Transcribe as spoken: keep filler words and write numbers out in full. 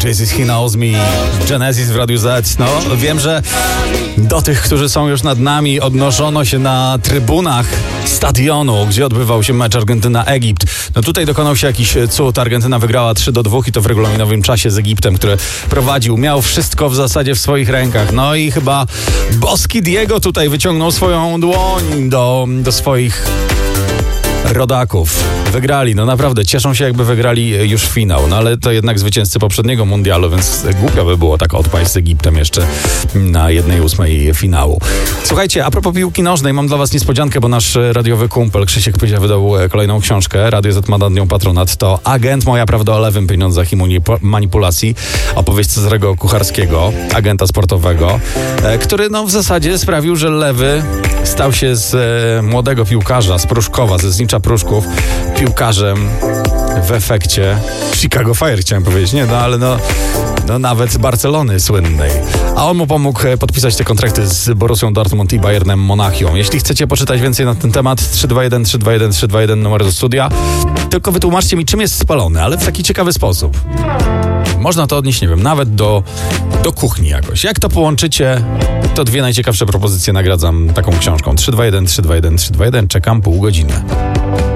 Jesus He Knows Me, Genesis w Radiu Z. No, wiem, że do tych, którzy są już nad nami, odnoszono się na trybunach stadionu, gdzie odbywał się mecz Argentyna-Egipt. No tutaj dokonał się jakiś cud. Argentyna wygrała trzy do dwóch i to w regulaminowym czasie z Egiptem, który prowadził. Miał wszystko w zasadzie w swoich rękach. No i chyba boski Diego tutaj wyciągnął swoją dłoń do, do swoich rodaków. Wygrali, no naprawdę, cieszą się jakby wygrali już finał, no ale to jednak zwycięzcy poprzedniego mundialu, więc głupio by było tak odpaść z Egiptem jeszcze na jednej ósmej finału. Słuchajcie, a propos piłki nożnej, mam dla was niespodziankę, bo nasz radiowy kumpel Krzysiek Pyzia wydał kolejną książkę. Radio Z ma nad nią patronat. To Agent, moja prawda o lewym, pieniądzach i manipulacji. Opowieść Cezarego Kucharskiego, agenta sportowego, który no w zasadzie sprawił, że lewy stał się z e, młodego piłkarza, z Pruszkowa, ze Znicza Pruszków, piłkarzem w efekcie Chicago Fire, chciałem powiedzieć, nie, no ale no, no nawet Barcelony słynnej. A on mu pomógł podpisać te kontrakty z Borussią Dortmund i Bayernem Monachium. Jeśli chcecie poczytać więcej na ten temat, trzy dwa jeden trzy dwa jeden trzy dwa jeden numer do studia. Tylko wytłumaczcie mi, czym jest spalony, ale w taki ciekawy sposób. Można to odnieść, nie wiem, nawet do, do kuchni jakoś. Jak to połączycie, to dwie najciekawsze propozycje nagradzam taką książką. trzy dwa jeden trzy dwa jeden trzy dwa jeden, czekam pół godziny.